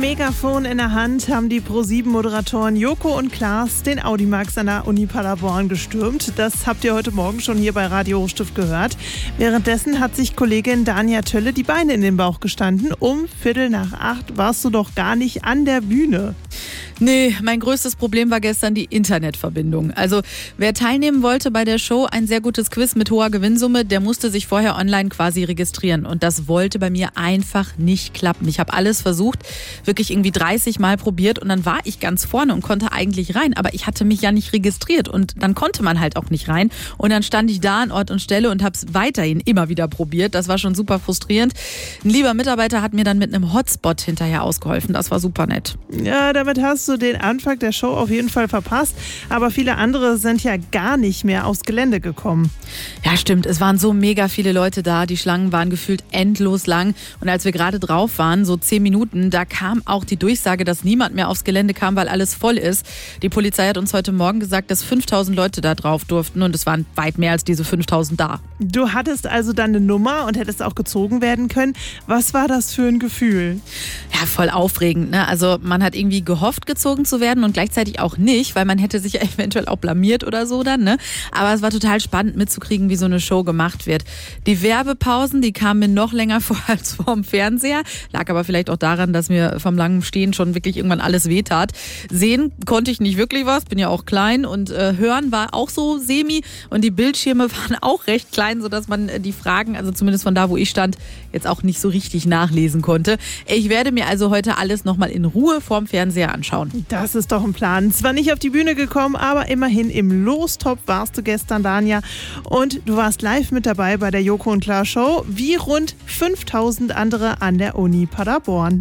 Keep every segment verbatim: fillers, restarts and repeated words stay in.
Megafon in der Hand haben die Pro sieben Moderatoren Joko und Klaas den Audimax an der Uni Paderborn gestürmt. Das habt ihr heute Morgen schon hier bei Radio Hochstift gehört. Währenddessen hat sich Kollegin Dania Tölle die Beine in den Bauch gestanden. Um Viertel nach acht warst du doch gar nicht an der Bühne. Nee, mein größtes Problem war gestern die Internetverbindung. Also wer teilnehmen wollte bei der Show, ein sehr gutes Quiz mit hoher Gewinnsumme, der musste sich vorher online quasi registrieren. Und das wollte bei mir einfach nicht klappen. Ich habe alles versucht, wirklich irgendwie dreißig Mal probiert und dann war ich ganz vorne und konnte eigentlich rein. Aber ich hatte mich ja nicht registriert und dann konnte man halt auch nicht rein. Und dann stand ich da an Ort und Stelle und habe es weiterhin immer wieder probiert. Das war schon super frustrierend. Ein lieber Mitarbeiter hat mir dann mit einem Hotspot hinterher ausgeholfen. Das war super nett. Ja, damit hast du den Anfang der Show auf jeden Fall verpasst. Aber viele andere sind ja gar nicht mehr aufs Gelände gekommen. Ja, stimmt. Es waren so mega viele Leute da. Die Schlangen waren gefühlt endlos lang. Und als wir gerade drauf waren, so zehn Minuten, da kam auch die Durchsage, dass niemand mehr aufs Gelände kam, weil alles voll ist. Die Polizei hat uns heute Morgen gesagt, dass fünftausend Leute da drauf durften. Und es waren weit mehr als diese fünftausend da. Du hattest also dann eine Nummer und hättest auch gezogen werden können. Was war das für ein Gefühl? Ja, voll aufregend, ne? Also man hat irgendwie gehofft, gezogen zu werden und gleichzeitig auch nicht, weil man hätte sich eventuell auch blamiert oder so dann, ne? Aber es war total spannend mitzukriegen, wie so eine Show gemacht wird. Die Werbepausen, die kamen mir noch länger vor als vorm Fernseher. Lag aber vielleicht auch daran, dass mir vom langen Stehen schon wirklich irgendwann alles wehtat. Sehen konnte ich nicht wirklich was, bin ja auch klein und äh, hören war auch so semi und die Bildschirme waren auch recht klein, sodass man die Fragen, also zumindest von da, wo ich stand, jetzt auch nicht so richtig nachlesen konnte. Ich werde mir also heute alles nochmal in Ruhe vorm Fernseher anschauen. Das ist doch ein Plan. Zwar nicht auf die Bühne gekommen, aber immerhin im Lostopf warst du gestern, Dania. Und du warst live mit dabei bei der Joko und Klaas Show, wie rund fünftausend andere an der Uni Paderborn.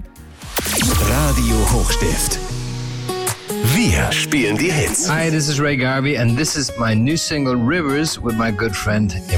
Radio Hochstift. Wir spielen die Hits. Hi, this is Ray Garvey and this is my new single Rivers with my good friend